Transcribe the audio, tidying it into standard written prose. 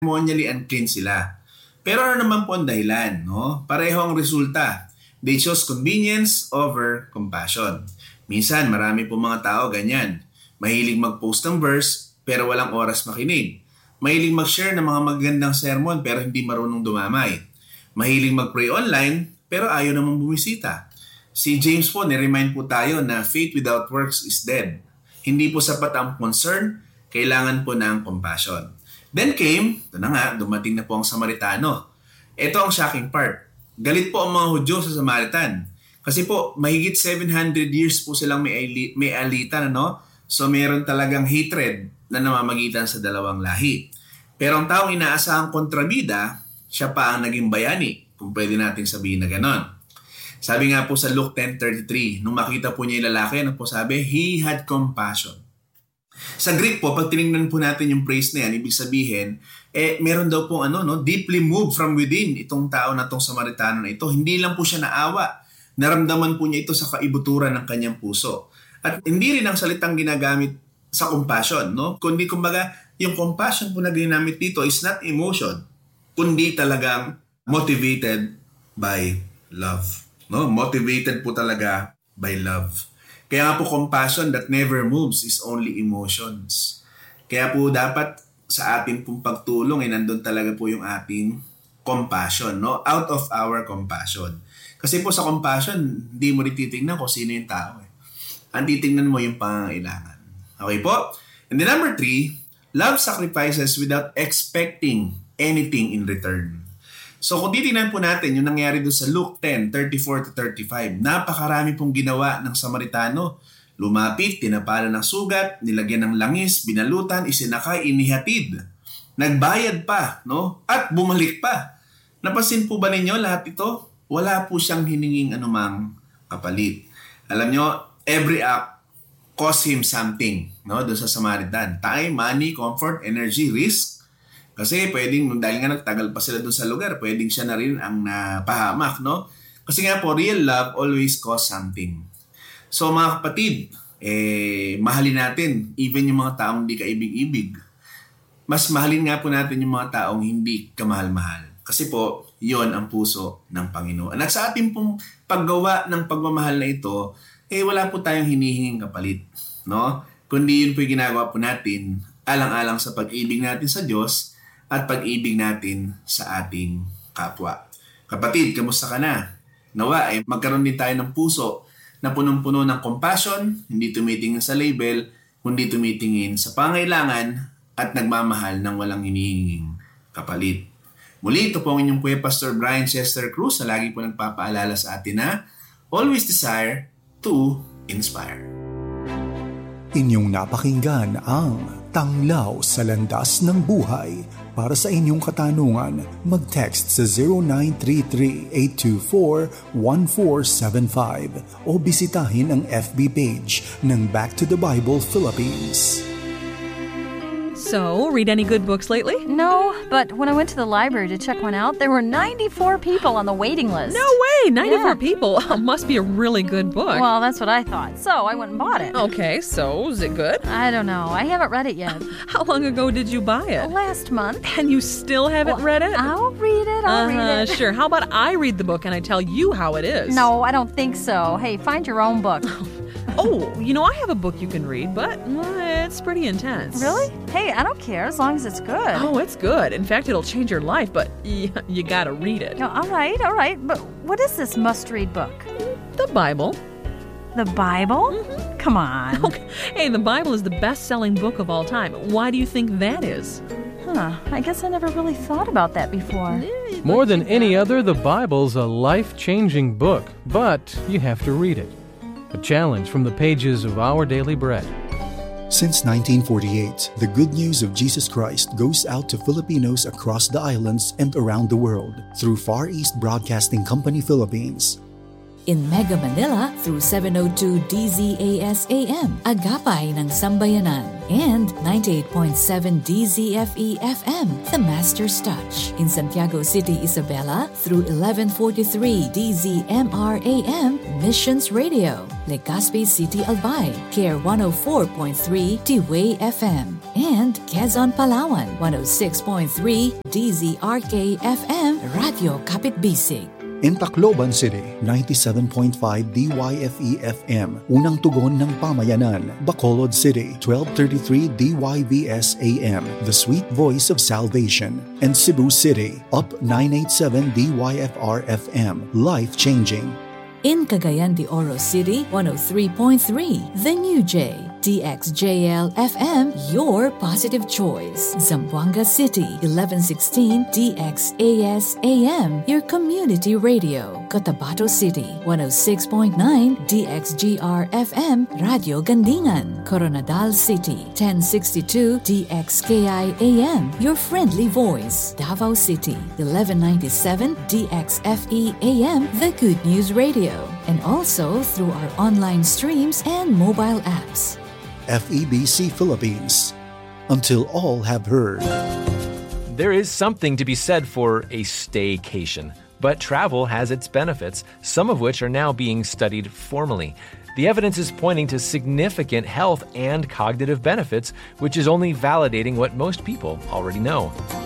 ceremonially unclean sila. Pero ano naman po ang dahilan? No? Pareho ang resulta. They chose convenience over compassion. Minsan, marami po mga tao ganyan. Mahilig mag-post ng verse, pero walang oras makinig. Mahilig mag-share ng mga magagandang sermon, pero hindi marunong dumamay. Mahilig mag-pray online, pero ayaw namang bumisita. Si James po, niremind po tayo na faith without works is dead. Hindi po sapat ang concern, kailangan po ng compassion. Then came, ito na nga, dumating na po ang Samaritano. Ito ang shocking part. Galit po ang mga Hudyo sa Samaritan. Kasi po, mahigit 700 years po silang may alitan, ano? So, meron talagang hatred na namamagitan sa dalawang lahi. Pero ang taong inaasahang kontrabida, siya pa ang naging bayani, kung pwede natin sabihin na ganon. Sabi nga po sa Luke 10:33, nung makita po niya yung lalaki, ano po sabi? He had compassion. Sa Greek po, pag tinignan po natin yung phrase na yan, ibig sabihin, meron daw po deeply moved from within itong tao na itong Samaritano na ito. Hindi lang po siya naawa. Naramdaman po niya ito sa kaibuturan ng kanyang puso. At hindi rin ang salitang ginagamit sa compassion, no? Kundi kumbaga, yung compassion po na ginamit dito is not emotion, kundi talagang motivated by love. No? Motivated po talaga by love. Kaya nga po compassion that never moves is only emotions. Kaya po dapat sa ating pong pagtulong nandun talaga po yung ating compassion, no? Out of our compassion. Kasi po sa compassion, hindi mo rin titignan kung sino yung tao. Ang titignan mo yung pangangailangan. Okay po? And then number 3, love sacrifices without expecting anything in return. So kung titignan po natin yung nangyari doon sa Luke 10:34-35, napakarami pong ginawa ng Samaritano. Lumapit, tinapalan ng sugat, nilagyan ng langis, binalutan, isinakay, inihatid. Nagbayad pa, no? At bumalik pa. Napansin po ba ninyo lahat ito? Wala po siyang hininging anumang kapalit. Alam nyo, every act cost him something, no? Doon sa Samaritan. Time, money, comfort, energy, risk. Kasi pwedeng, dahil nga nagtagal pa sila doon sa lugar, pwedeng siya na rin ang napahamak, no? Kasi nga po, real love always costs something. So mga kapatid, mahalin natin, even yung mga taong hindi kaibig-ibig. Mas mahalin nga po natin yung mga taong hindi kamahal-mahal. Kasi po, yon ang puso ng Panginoon. At sa ating pong paggawa ng pagmamahal na ito, wala po tayong hinihinging kapalit, no? Kundi yun po yung ginagawa po natin, alang-alang sa pag-ibig natin sa Diyos, at pag-ibig natin sa ating kapwa. Kapatid, kamusta ka na? Nawa, magkaroon din tayo ng puso na punong-puno ng compassion, hindi tumitingin sa label, kundi tumitingin sa pangailangan at nagmamahal ng walang hinihinging kapalit. Muli, ito po ang inyong Kuya Pastor Brian Chester Cruz na lagi po nagpapaalala sa atin na always desire to inspire. Inyong napakinggan ang Tanglaw sa Landas ng Buhay. Para sa inyong katanungan, mag-text sa 0933-824-1475 o bisitahin ang FB page ng Back to the Bible Philippines. So, read any good books lately? No, but when I went to the library to check one out, there were 94 people on the waiting list. No way! 94 people? Must be a really good book. Well, that's what I thought. So, I went and bought it. Okay, so is it good? I don't know. I haven't read it yet. How long ago did you buy it? Last month. And you still haven't read it? I'll read it. I'll read it. Sure. How about I read the book and I tell you how it is? No, I don't think so. Hey, find your own book. Oh, I have a book you can read, but it's pretty intense. Really? Hey, I don't care as long as it's good. Oh, it's good. In fact, it'll change your life, but you gotta read it. No, all right. But what is this must-read book? The Bible. The Bible? Mm-hmm. Come on. Okay. Hey, the Bible is the best-selling book of all time. Why do you think that is? I guess I never really thought about that before. More than any other, the Bible's a life-changing book, but you have to read it. A challenge from the pages of Our Daily Bread. Since 1948, the good news of Jesus Christ goes out to Filipinos across the islands and around the world through Far East Broadcasting Company Philippines. In Mega Manila through 702 DZAS AM, Agapay ng Sambayanan. And 98.7 DZFE FM, The Master's Touch. In Santiago City, Isabela through 1143 DZMR AM, Missions Radio. Legazpi City, Albay, Care 104.3 T-Way FM. And Quezon, Palawan, 106.3 DZRK FM, Radio Kapitbisig. In Tacloban City, 97.5 DYFE FM, unang tugon ng pamayanan. Bacolod City, 1233 DYVS AM, the sweet voice of salvation. And Cebu City, up 987 DYFR FM, life-changing. In Cagayan de Oro City, 103.3 The New J, DXJL FM, your positive choice. Zamboanga City, 1116 DXAS AM, your community radio. Cotabato City, 106.9 DXGR FM, Radio Gandingan. Coronadal City, 1062 DXKI AM, your friendly voice. Davao City, 1197 DXFE AM, the Good News Radio. And also through our online streams and mobile apps. FEBC Philippines. Until all have heard. There is something to be said for a staycation, but travel has its benefits, some of which are now being studied formally. The evidence is pointing to significant health and cognitive benefits, which is only validating what most people already know.